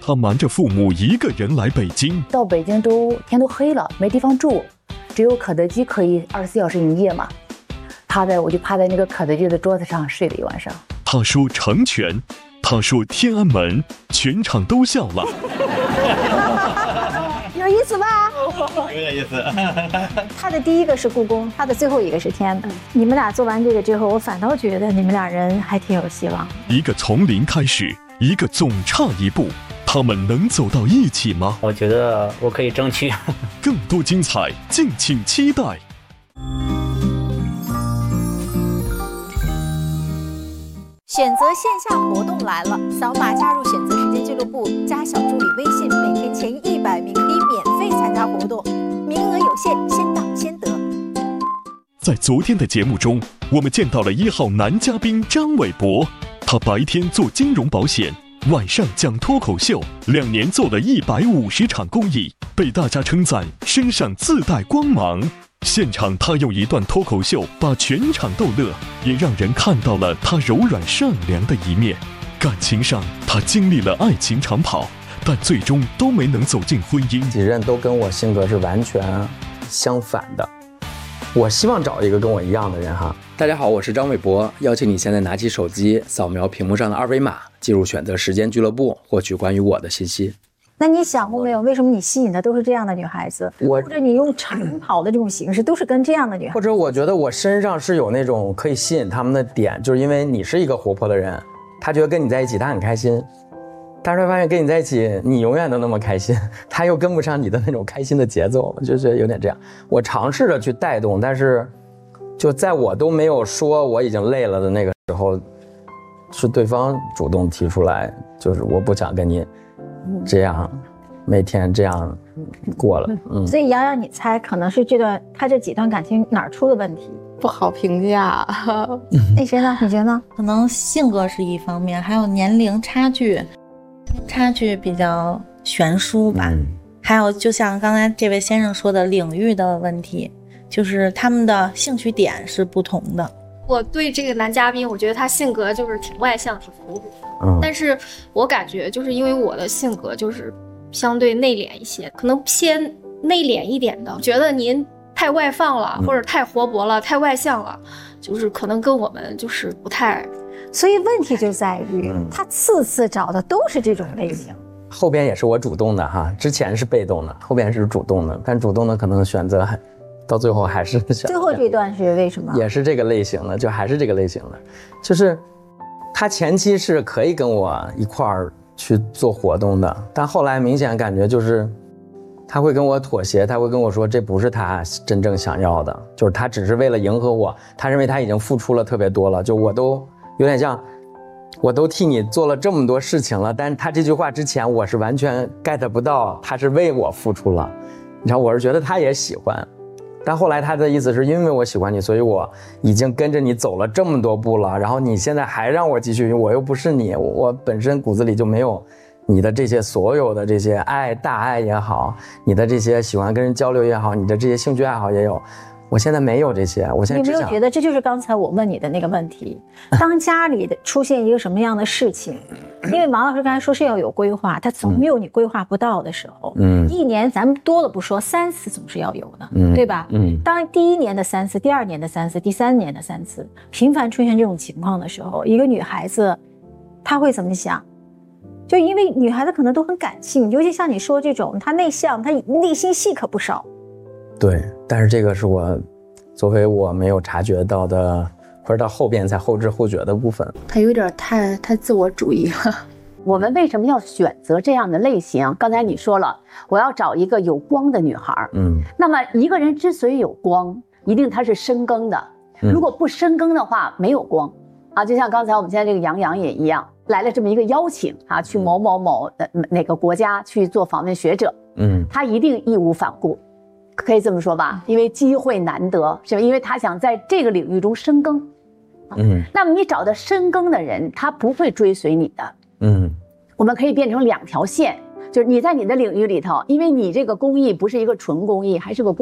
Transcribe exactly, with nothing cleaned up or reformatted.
他瞒着父母一个人来北京。 到北京都天都黑了，没地方住，只有肯德基可以二十四小时营业嘛。趴在我就趴在那个肯德基的桌子上睡了一晚上。 他说成全，他说天安门，全场都笑了。 有意思吧？ 有点意思。 他的第一个是故宫，他的最后一个是天安门。你们俩做完这个之后，我反倒觉得你们俩人还挺有希望。 一个从零开始，一个总差一步，他们能走到一起吗？ 我觉得我可以争取。 更多精彩，敬请期待。 选择线下活动来了，扫码加入选择时间俱乐部，加小助理微信，每天前一百名可以免费参加活动，名额有限，先到先得。 在昨天的节目中，我们见到了一号男嘉宾张伟博，他白天做金融保险，晚上讲脱口秀，两年做了一百五十场公益，被大家称赞身上自带光芒。现场他用一段脱口秀把全场逗乐，也让人看到了他柔软善良的一面。感情上他经历了爱情长跑，但最终都没能走进婚姻。 几任都跟我性格是完全相反的，我希望找一个跟我一样的人哈。大家好，我是张伟博，邀请你现在拿起手机，扫描屏幕上的二维码，进入选择时间俱乐部，获取关于我的信息。 那你想过没有，为什么你吸引的都是这样的女孩子？ 我或者你用长跑的这种形式，都是跟这样的女孩子？ 或者我觉得我身上是有那种可以吸引他们的点，就是因为你是一个活泼的人，他觉得跟你在一起他很开心，但是他发现跟你在一起你永远都那么开心，他又跟不上你的那种开心的节奏，就是有点这样。我尝试着去带动，但是就在我都没有说我已经累了的那个时候，是对方主动提出来，就是我不想跟你这样每天这样过了。嗯， 所以洋洋，你猜可能是这段他这几段感情哪儿出了问题？ 不好评价。 那谁呢？你觉得呢？ 可能性格是一方面，还有年龄差距，差距比较悬殊吧。嗯、还有就像刚才这位先生说的领域的问题，就是他们的兴趣点是不同的。 我对这个男嘉宾，我觉得他性格就是挺外向、挺活泼的。嗯，但是我感觉就是因为我的性格就是相对内敛一些，可能偏内敛一点的，觉得您太外放了，或者太活泼了，太外向了，就是可能跟我们就是不太。 所以问题就在于他次次找的都是这种类型。 后边也是我主动的哈，之前是被动的，后边是主动的，但主动的可能选择还到最后还是最后这段是为什么？ 也是这个类型的，就还是这个类型的，就是他前期是可以跟我一块儿去做活动的，但后来明显感觉就是他会跟我妥协，他会跟我说这不是他真正想要的，就是他只是为了迎合我，他认为他已经付出了特别多了，就我都有点像我都替你做了这么多事情了，但是他这句话之前我是完全 get 不到他是为我付出了，你知道，我是觉得他也喜欢，但后来他的意思是因为我喜欢你，所以我已经跟着你走了这么多步了，然后你现在还让我继续，我又不是你，我本身骨子里就没有你的这些所有的这些爱，大爱也好，你的这些喜欢跟人交流也好，你的这些兴趣爱好也有，我现在没有这些，我现在只想。 你没有觉得这就是刚才我问你的那个问题？当家里的出现一个什么样的事情，因为王老师刚才说是要有规划，他总有你规划不到的时候。嗯，一年咱们多了不说，三次总是要有的，嗯、对吧？嗯，当第一年的三次，第二年的三次，第三年的三次，频繁出现这种情况的时候，一个女孩子她会怎么想？就因为女孩子可能都很感性，尤其像你说这种，她内向，她内心戏可不少。 对，但是这个是我作为我没有察觉到的，或者到后边才后知后觉的部分。 他有点太太自我主义了。 我们为什么要选择这样的类型？刚才你说了，我要找一个有光的女孩。嗯，那么一个人之所以有光，一定他是深耕的。如果不深耕的话，没有光啊。就像刚才我们现在这个杨洋也一样，来了这么一个邀请啊，去某某某的哪个国家去做访问学者。嗯，他一定义无反顾。可以这么说吧，因为机会难得，是吧？因为他想在这个领域中深耕。嗯，那么你找的深耕的人，他不会追随你的。嗯，我们可以变成两条线，就是你在你的领域里头，因为你这个公益不是一个纯公益，还是个公